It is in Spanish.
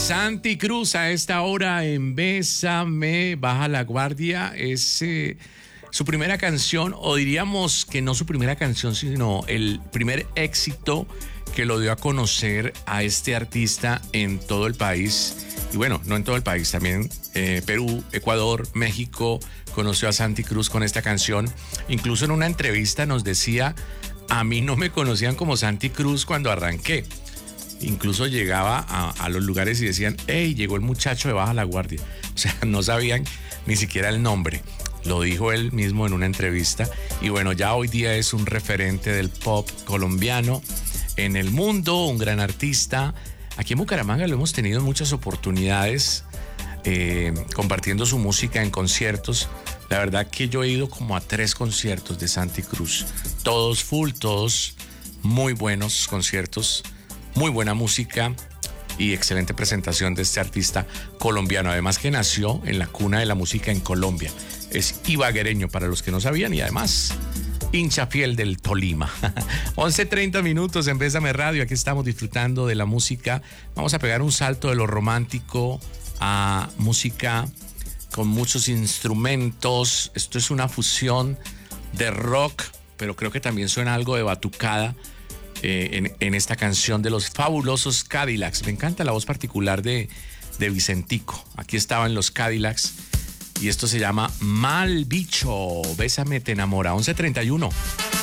Santi Cruz a esta hora en Bésame, Baja la Guardia. Es su primera canción, o diríamos que no su primera canción, sino el primer éxito que lo dio a conocer a este artista en todo el país. Y bueno, no en todo el país, también Perú, Ecuador, México conoció a Santi Cruz con esta canción. Incluso en una entrevista nos decía: a mí no me conocían como Santi Cruz cuando arranqué. Incluso llegaba a los lugares y decían: hey, llegó el muchacho de Baja la Guardia. O sea, no sabían ni siquiera el nombre. Lo dijo él mismo en una entrevista. Y bueno, ya hoy día es un referente del pop colombiano en el mundo, un gran artista. Aquí en Bucaramanga lo hemos tenido en muchas oportunidades, compartiendo su música en conciertos. La verdad que yo he ido como a 3 conciertos de Santi Cruz. Todos full, todos muy buenos conciertos. Muy buena música y excelente presentación de este artista colombiano. Además que nació en la cuna de la música en Colombia. Es ibaguereño, para los que no sabían, y además hincha fiel del Tolima. 11:30 minutos en Bésame Radio. Aquí estamos disfrutando de la música. Vamos a pegar un salto de lo romántico a música con muchos instrumentos. Esto es una fusión de rock, pero creo que también suena algo de batucada. En esta canción de los fabulosos Cadillacs. Me encanta la voz particular de Vicentico. Aquí estaban los Cadillacs y esto se llama Mal Bicho. Bésame, te enamora. 11:31.